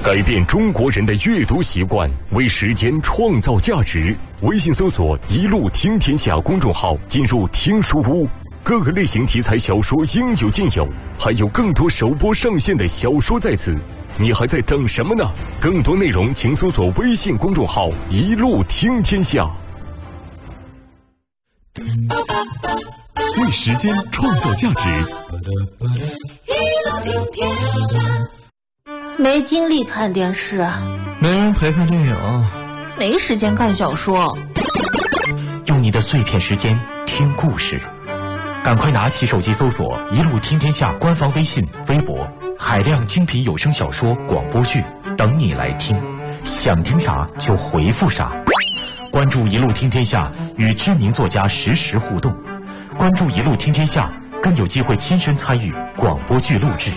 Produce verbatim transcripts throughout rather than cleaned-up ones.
改变中国人的阅读习惯，为时间创造价值。微信搜索一路听天下公众号，进入听书屋，各个类型题材小说应有尽有，还有更多首播上线的小说在此，你还在等什么呢？更多内容请搜索微信公众号一路听天下。为时间创造价值， 一路听天下。 没精力看电视， 没人陪看电影， 没时间看小说。 用你的碎片时间听故事，赶快拿起手机搜索一路听天下官方微信微博，海量精品有声小说广播剧等你来听，想听啥就回复啥。关注一路听天下，与知名作家实时互动，关注一路听天下，更有机会亲身参与广播剧录制。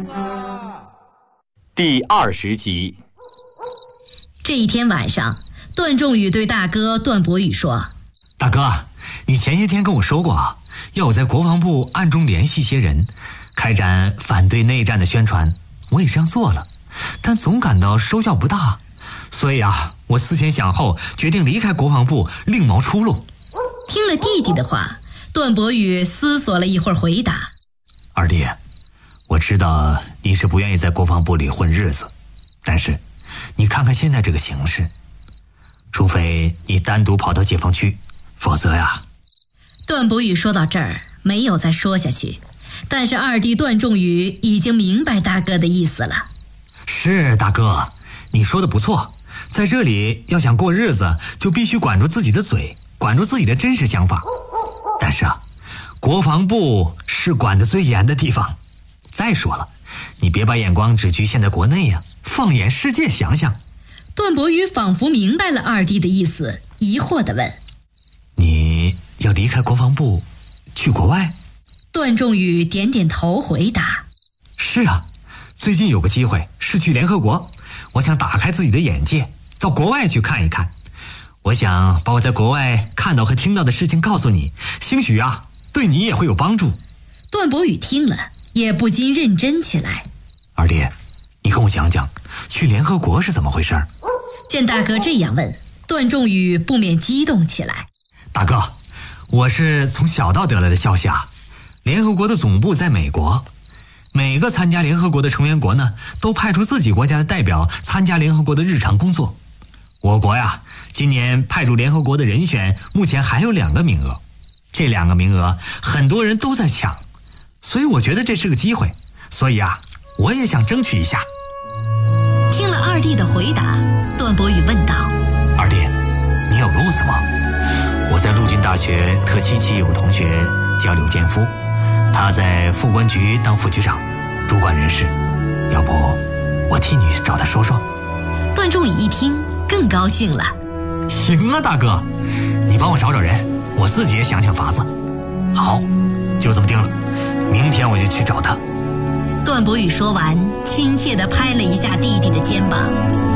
第二十集。 这一天晚上，段仲宇对大哥段博宇说： 大哥，你前些天跟我说过，要我在国防部暗中联系一些人，开展反对内战的宣传，我也这样做了，但总感到收效不大，所以啊，我思前想后，决定离开国防部，另谋出路。 听了弟弟的话，段博宇思索了一会儿，回答： 二弟，我知道你是不愿意在国防部里混日子，但是你看看现在这个形势，除非你单独跑到解放区，否则呀…… 段博宇说到这儿没有再说下去，但是二弟段仲宇已经明白大哥的意思了。 是大哥，你说的不错，在这里要想过日子，就必须管住自己的嘴，管住自己的真实想法。但是啊，国防部是管得最严的地方。再说了，你别把眼光只局限在国内呀，放眼世界想想。 段博宇仿佛明白了二弟的意思，疑惑地问： 你要离开国防部去国外？ 段仲宇点点头回答： 是啊，最近有个机会是去联合国，我想打开自己的眼界，到国外去看一看。我想把我在国外看到和听到的事情告诉你，兴许啊，对你也会有帮助。 段博宇听了也不禁认真起来。 二弟，你跟我讲讲去联合国是怎么回事？ 见大哥这样问，段仲宇不免激动起来。 大哥，我是从小道得来的消息啊，联合国的总部在美国，每个参加联合国的成员国呢，都派出自己国家的代表参加联合国的日常工作。我国呀，今年派驻联合国的人选目前还有两个名额，这两个名额很多人都在抢，所以我觉得这是个机会，所以啊，我也想争取一下。 听了二弟的回答，段博宇问道： 二弟，你有路子吗？我在陆军大学特七期有个同学叫柳建夫，他在副官局当副局长，主管人事，要不我替你找他说说？ 段仲宇一听更高兴了。 行啊，大哥，你帮我找找人，我自己也想想法子。好，就这么定了，明天我就去找他。 段博宇说完，亲切地拍了一下弟弟的肩膀。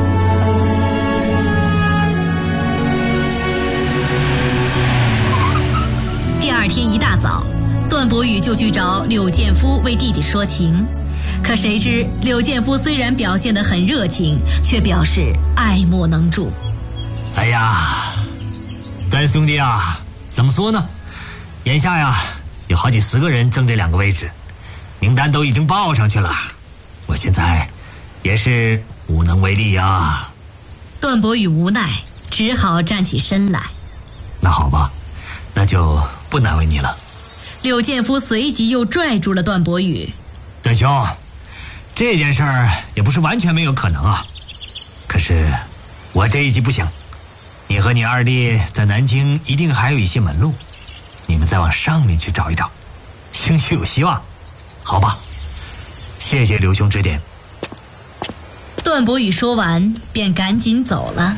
第二天一大早，段博宇就去找柳建夫为弟弟说情。可谁知柳建夫虽然表现得很热情，却表示爱莫能助。 哎呀，段兄弟啊，怎么说呢，眼下呀有好几十个人争这两个位置，名单都已经报上去了，我现在也是无能为力呀。 段博宇无奈，只好站起身来。 那好吧，那就不难为你了。 柳建夫随即又拽住了段博宇。 段兄，这件事儿也不是完全没有可能啊，可是我这一级不行，你和你二弟在南京一定还有一些门路，你们再往上面去找一找，兴许有希望，好吧？谢谢刘兄指点。 段博宇说完便赶紧走了。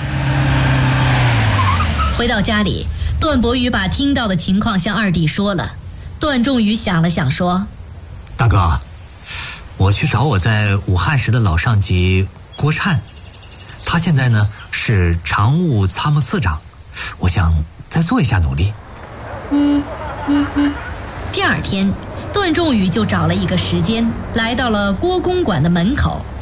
回到家里，段博宇把听到的情况向二弟说了。段仲宇想了想说： 大哥，我去找我在武汉时的老上级郭灿，他现在呢是常务参谋次长，我想再做一下努力。 嗯嗯嗯。第二天，段仲宇就找了一个时间，来到了郭公馆的门口，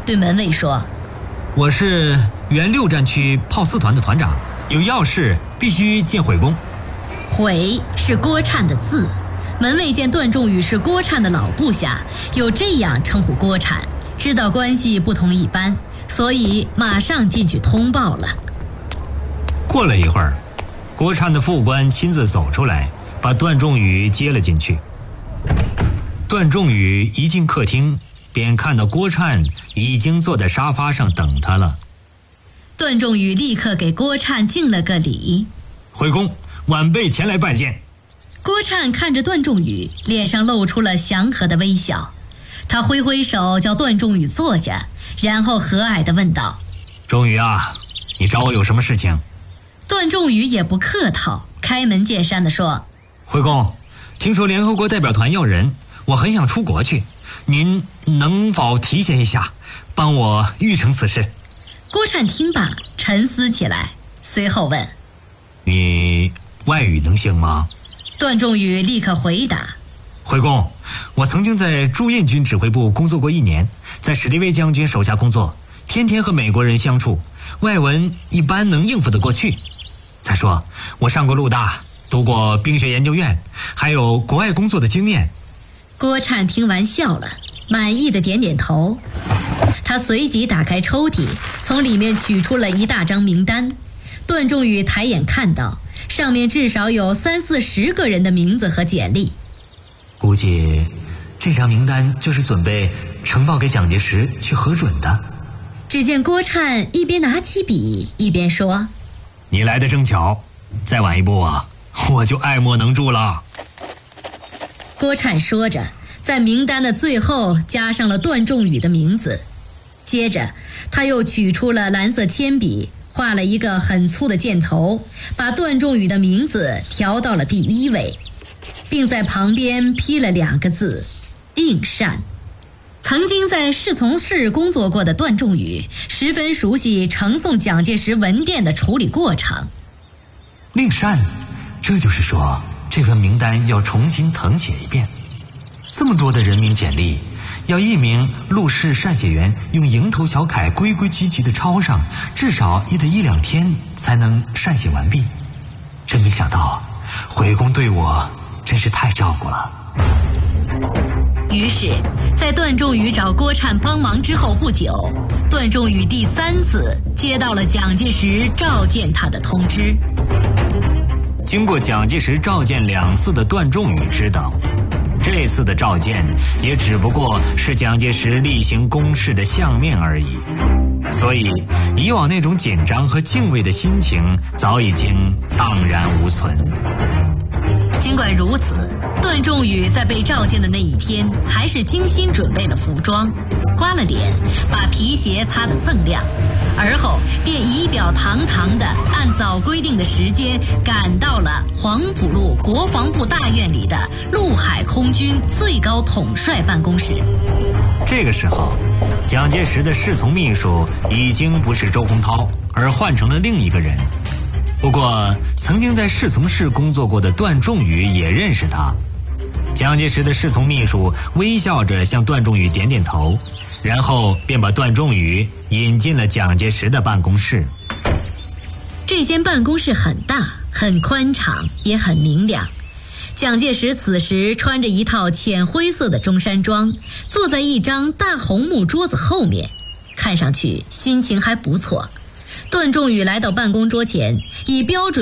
对门卫说：“ 我是原六战区炮四团的团长，有要事必须见毁工。” 毁是郭灿的字，门卫见段仲宇是郭灿的老部下，又这样称呼郭灿，知道关系不同一般，所以马上进去通报了。 过了一会儿，郭灿的副官亲自走出来，把段仲宇接了进去。段仲宇一进客厅，便看到郭灿已经坐在沙发上等他了。 段仲宇立刻给郭灿敬了个礼：“ 回宫，晚辈前来拜见。” 郭灿看着段仲宇，脸上露出了祥和的微笑。他挥挥手叫段仲宇坐下，然后和蔼地问道：“ 仲宇啊，你找我有什么事情？” 段仲宇也不客套，开门见山地说：“ 回宫，听说联合国代表团要人，我很想出国去，您能否提携一下，帮我预成此事？” 郭灿听罢沉思起来，随后问：“ 你外语能行吗？” 段仲宇立刻回答：“ 回宫，我曾经在驻印军指挥部工作过一年，在史迪威将军手下工作，天天和美国人相处，外文一般能应付得过去。再说我上过陆大，读过兵学研究院，还有国外工作的经验。” 郭灿听完笑了，满意的点点头。他随即打开抽屉，从里面取出了一大张名单。段仲宇抬眼看到，上面至少有三四十个人的名字和简历。 估计这张名单就是准备呈报给蒋介石去核准的。 只见郭灿一边拿起笔一边说：“ 你来的正巧，再晚一步啊，我就爱莫能助了。” 郭灿说着，在名单的最后加上了段仲宇的名字。接着他又取出了蓝色铅笔，画了一个很粗的箭头，把段仲宇的名字调到了第一位，并在旁边批了两个字：应善。曾经在侍从室工作过的段仲宇十分熟悉呈送蒋介石文件的处理过程。 令善，这就是说这份名单要重新誊写一遍。这么多的人名简历，要一名陆氏善写员用蝇头小楷规规矩矩地抄上，至少也得一两天才能善写完毕。真没想到回宫对我真是太照顾了。 于是在段仲宇找郭灿帮忙之后不久，段仲宇第三次接到了蒋介石召见他的通知。 经过蒋介石召见两次的段仲宇知道，这次的召见也只不过是蒋介石例行公事的相面而已，所以以往那种紧张和敬畏的心情早已经荡然无存。 尽管如此，段仲宇在被召见的那一天还是精心准备了服装，刮了脸，把皮鞋擦得锃亮，而后便仪表堂堂地按早规定的时间赶到了黄埔路国防部大院里的陆海空军最高统帅办公室。 这个时候，蒋介石的侍从秘书已经不是周洪涛，而换成了另一个人。不过曾经在侍从室工作过的段仲宇也认识他。蒋介石的侍从秘书微笑着向段仲宇点点头，然后便把段仲宇引进了蒋介石的办公室。 这间办公室很大，很宽敞，也很明亮。蒋介石此时穿着一套浅灰色的中山装，坐在一张大红木桌子后面，看上去心情还不错。段仲宇来到办公桌前，以标准